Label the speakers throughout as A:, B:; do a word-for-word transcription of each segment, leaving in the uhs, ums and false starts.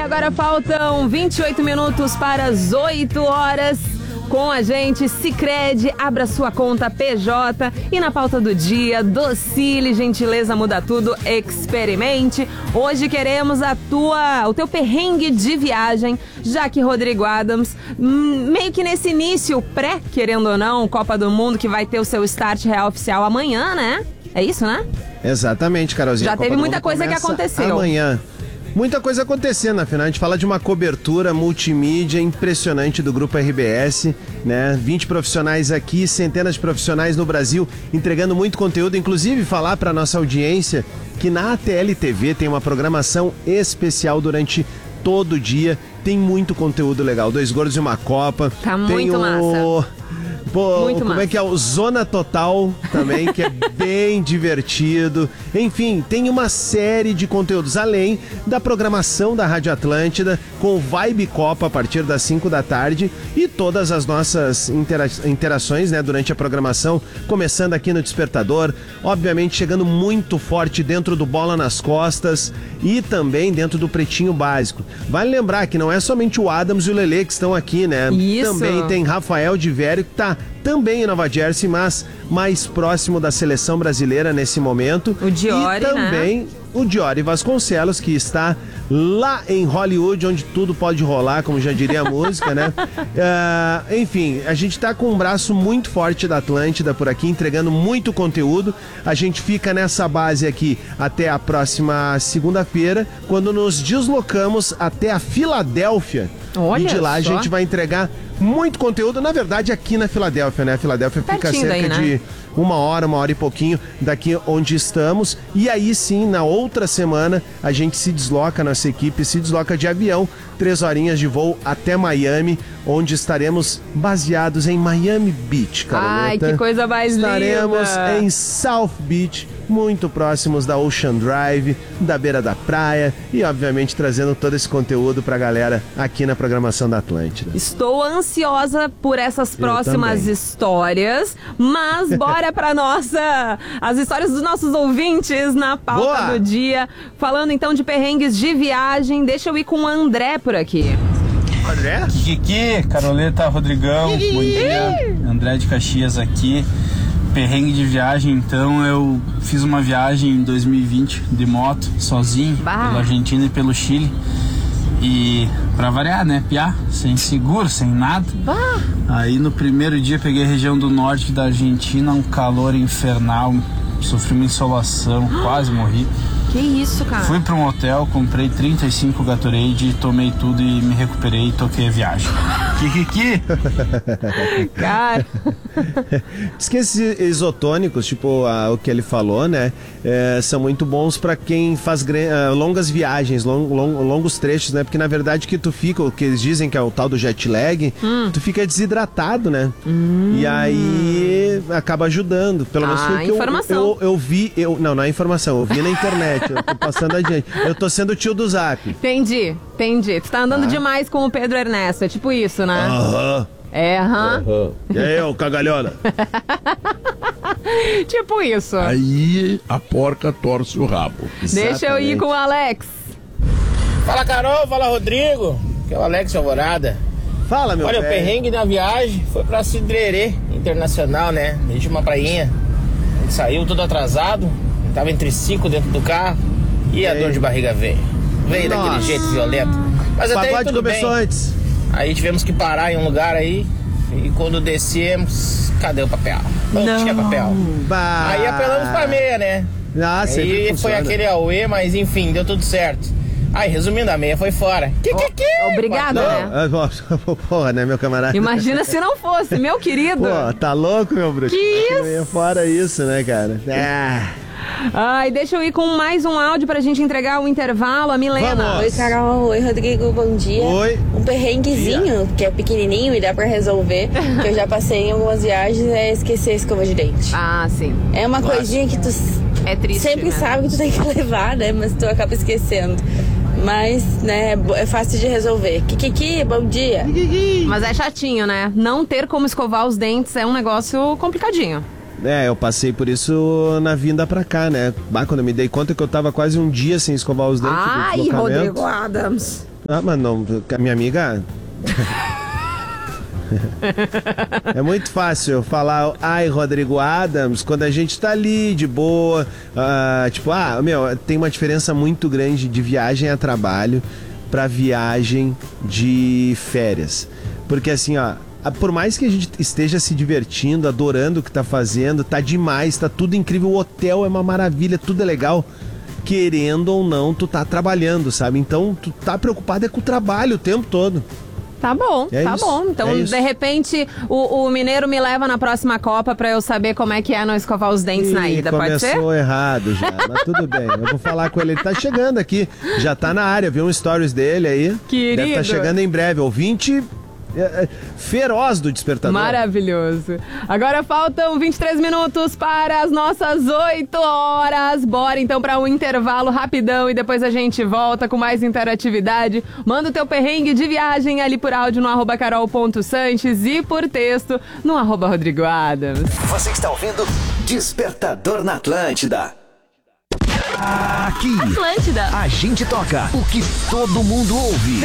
A: agora faltam vinte e oito minutos para as oito horas. Com a gente, Sicredi, abra sua conta P J. E na pauta do dia, Docile, gentileza muda tudo, experimente. Hoje queremos a tua, o teu perrengue de viagem, já que Rodrigo Adams, meio que nesse início pré, querendo ou não, Copa do Mundo, que vai ter o seu start real oficial amanhã, né? É isso, né?
B: Exatamente, Carolzinha.
A: Já teve muita coisa que aconteceu.
B: Amanhã. Muita coisa acontecendo, afinal a gente fala de uma cobertura multimídia impressionante do Grupo R B S, né? vinte profissionais aqui, centenas de profissionais no Brasil, entregando muito conteúdo, inclusive falar para nossa audiência que na A T L T V tem uma programação especial durante todo o dia, tem muito conteúdo legal, Dois Gordos e uma Copa.
A: Tá
B: tem
A: muito
B: o...
A: massa.
B: Pô,
A: Muito
B: como
A: massa.
B: é que é o Zona Total também, que é bem divertido. Enfim, tem uma série de conteúdos, além da programação da Rádio Atlântida, com Vibe Copa a partir das cinco da tarde e todas as nossas intera- interações, né, durante a programação, começando aqui no Despertador, obviamente chegando muito forte dentro do Bola nas Costas e também dentro do Pretinho Básico. Vale lembrar que não é somente o Adams e o Lelê que estão aqui, né?
A: Isso.
B: Também tem Rafael de Vério, que tá também em Nova Jersey, mas mais próximo da seleção brasileira nesse momento.
A: O Diori,
B: e também, né? O Diori Vasconcelos, que está lá em Hollywood, onde tudo pode rolar, como já diria a música, né? Uh, enfim, a gente tá com um braço muito forte da Atlântida por aqui, entregando muito conteúdo. A gente fica nessa base aqui até a próxima segunda-feira, quando nos deslocamos até a Filadélfia.
A: Olha
B: e de lá
A: só.
B: a gente vai entregar muito conteúdo, na verdade, aqui na Filadélfia, né? A Filadélfia fica
A: Pertinho
B: cerca
A: daí, né?
B: de uma hora, uma hora e pouquinho daqui onde estamos. E aí sim, na outra semana, a gente se desloca, nossa equipe se desloca de avião, três horinhas de voo até Miami, onde estaremos baseados em Miami Beach, Caroleta.
A: Ai, que coisa mais
B: Estaremos
A: linda.
B: em South Beach, muito próximos da Ocean Drive, da beira da praia e, obviamente, trazendo todo esse conteúdo pra galera aqui na programação da Atlântida.
A: Estou ansiosa por essas próximas
B: também.
A: histórias, mas bora pra nossa, as histórias dos nossos ouvintes na pauta
B: Boa.
A: do dia. Falando então de perrengues de viagem, deixa eu ir com o André por aqui.
B: André?
C: Kiki, Caroleta, Rodrigão, bom dia. André de Caxias aqui. Perrengue de viagem, então eu fiz uma viagem em dois mil e vinte de moto, sozinho,
A: Bah.
C: pela Argentina e pelo Chile. E pra variar, né, piá, sem seguro, sem nada.
A: Bah.
C: Aí no primeiro dia peguei a região do norte da Argentina, um calor infernal, sofri uma insolação, quase morri.
A: Que isso, cara?
C: Fui pra um hotel, comprei trinta e cinco Gatorade, tomei tudo e me recuperei e toquei a viagem. Kikiki!
A: Cara,
B: Diz que esses isotônicos, tipo a, o que ele falou, né, é, são muito bons pra quem faz gre- uh, longas viagens, long, long, longos trechos, né, porque na verdade que tu fica, o que eles dizem que é o tal do jet lag,
A: hum.
B: tu fica desidratado, né,
A: hum.
B: e aí acaba ajudando, pelo menos
A: Ah,
B: foi o que eu,
A: informação.
B: eu, eu vi, eu, não, não é informação, eu vi na internet, eu tô passando adiante, eu tô sendo o tio do Zap.
A: entendi, entendi. Tu tá andando
B: Ah.
A: demais com o Pedro Ernesto, é tipo isso, né?
B: Aham.
A: É, aham.
B: E aí, ô cagalhona?
A: Tipo isso.
D: Aí a porca torce o rabo.
A: Deixa eu ir
B: exatamente.
A: com o Alex.
E: Fala Carol, fala Rodrigo, que é o Alex Alvorada.
B: Fala, meu
E: Olha, o
B: velho.
E: perrengue na viagem foi pra Cidrerê Internacional, né? Desde uma prainha. A gente saiu tudo atrasado, tava entre cinco dentro do carro e a
B: Ei.
E: dor de barriga veio. Veio
B: Nossa.
E: daquele jeito violento. Mas
B: O
E: até aí
B: pagode
E: tudo
B: começou
E: bem.
B: antes.
E: Aí tivemos que parar em um lugar aí e quando descemos, cadê o papel? Não,
A: Não.
E: tinha papel.
B: Bah.
E: Aí apelamos pra meia, né?
B: Ah, sempre
E: Aí foi
B: funciona.
E: aquele auê, mas enfim, deu tudo certo. Aí, resumindo, a meia foi fora. Que que que?
A: Obrigada, né?
B: Ah, porra, né, meu camarada?
A: Imagina se não fosse, meu querido.
B: Pô, tá louco, meu bruxo?
A: Que
B: Como é ia fora isso, né, cara? Ah,
A: Ai, deixa eu ir com mais um áudio pra gente entregar o intervalo. A Milena.
B: Vamos.
F: Oi, Carol. Oi, Rodrigo. Bom dia.
B: Oi.
F: Um perrenguezinho, que é pequenininho e dá pra resolver, que eu já passei em algumas viagens, é esquecer a escova de dente.
A: Ah, sim.
F: É uma coisinha que tu
A: É triste,
F: sempre
A: né?
F: sabe que tu tem que levar, né? Mas tu acaba esquecendo. Mas, né, é fácil de resolver. Kikiki, bom dia.
A: Mas é chatinho, né? Não ter como escovar os dentes é um negócio complicadinho.
B: É, eu passei por isso na vinda pra cá, né? Bah, quando eu me dei conta que eu tava quase um dia sem escovar os dentes do
A: Ai,
B: deslocamento.
A: Rodrigo Adams.
B: Ah, mas não, a minha amiga... É muito fácil eu falar, ai, Rodrigo Adams, quando a gente tá ali de boa, uh, tipo, ah, meu, tem uma diferença muito grande de viagem a trabalho pra viagem de férias. Porque assim, ó, por mais que a gente esteja se divertindo, adorando o que tá fazendo, tá demais, tá tudo incrível, o hotel é uma maravilha, tudo é legal. Querendo ou não, tu tá trabalhando, sabe? Então, tu tá preocupado é com o trabalho o tempo todo.
A: Tá bom,
B: é
A: tá
B: isso,
A: bom. Então,
B: é
A: de repente, o, o mineiro me leva na próxima Copa pra eu saber como é que é não escovar os dentes
B: Ih,
A: na ida, pode ser?
B: Começou errado já, mas tudo bem. Eu vou falar com ele, ele tá chegando aqui, já tá na área, viu um stories dele aí.
A: Querido.
B: Deve tá chegando em breve, ouvinte é, é, feroz do Despertador.
A: Maravilhoso. Agora faltam vinte e três minutos para as nossas oito horas. Bora então para um intervalo rapidão e depois a gente volta com mais interatividade. Manda o teu perrengue de viagem ali por áudio no arroba carol ponto sanches e por texto no arroba Rodrigo Adams.
G: Você está ouvindo Despertador na Atlântida. Aqui,
A: Atlântida.
G: A gente toca o que todo mundo ouve.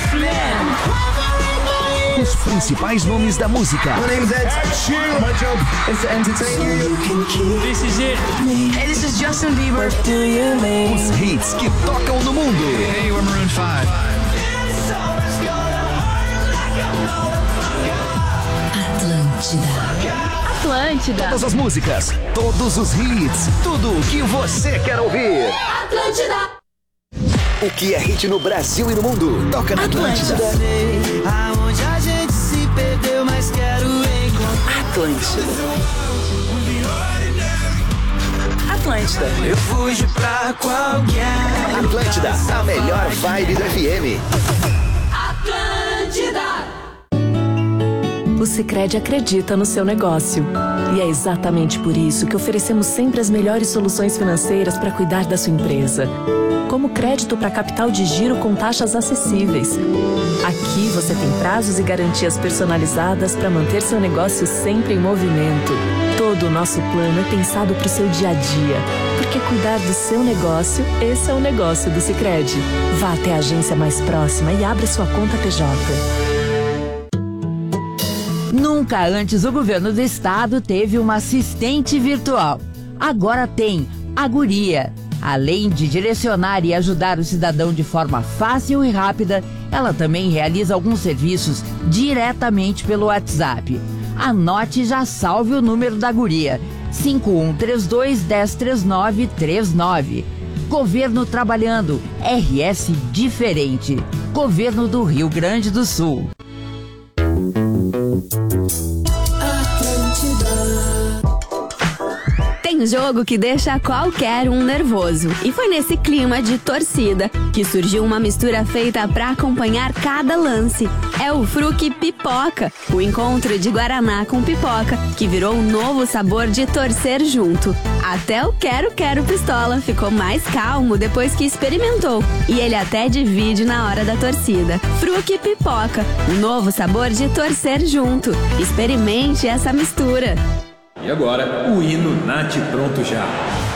G: Os principais nomes da música.
H: My name is Ed Sheeran. My job is to entertain you. This is it. Hey, this is Justin Bieber. What do you mean?
G: Os hits que tocam no mundo.
H: Hey, we're Maroon five.
I: Atlântida. Atlântida.
G: Todas as músicas, todos os hits, tudo o que você quer ouvir.
I: Atlântida.
G: O que é hit no Brasil e no mundo, toca na Atlântida.
H: Aonde a gente se perdeu, mas quero encontrar.
G: Atlântida.
I: Atlântida.
H: Eu fujo pra qualquer.
G: Atlântida, a melhor vibe do F M.
I: Atlântida. O Sicredi acredita no seu negócio. E é exatamente por isso que oferecemos sempre as melhores soluções financeiras para cuidar da sua empresa. Como crédito para capital de giro com taxas acessíveis. Aqui você tem prazos e garantias personalizadas para manter seu negócio sempre em movimento. Todo o nosso plano é pensado para o seu dia a dia. Porque cuidar do seu negócio, esse é o negócio do Sicredi. Vá até a agência mais próxima e abra sua conta P J.
J: Nunca antes o governo do estado teve uma assistente virtual. Agora tem a Guria. Além de direcionar e ajudar o cidadão de forma fácil e rápida, ela também realiza alguns serviços diretamente pelo WhatsApp. Anote e já salve o número da Guria: cinco um três dois, um zero três nove três nove. Governo trabalhando, R S diferente. Governo do Rio Grande do Sul.
K: Tem jogo que deixa qualquer um nervoso. E foi nesse clima de torcida que surgiu uma mistura feita para acompanhar cada lance. É o Fruque Pipoca, o encontro de Guaraná com pipoca, que virou um novo sabor de torcer junto. Até o Quero Quero Pistola ficou mais calmo depois que experimentou. E ele até divide na hora da torcida. Fruque Pipoca, o novo sabor de torcer junto. Experimente essa mistura.
L: E agora, o hino Nath Pronto Já.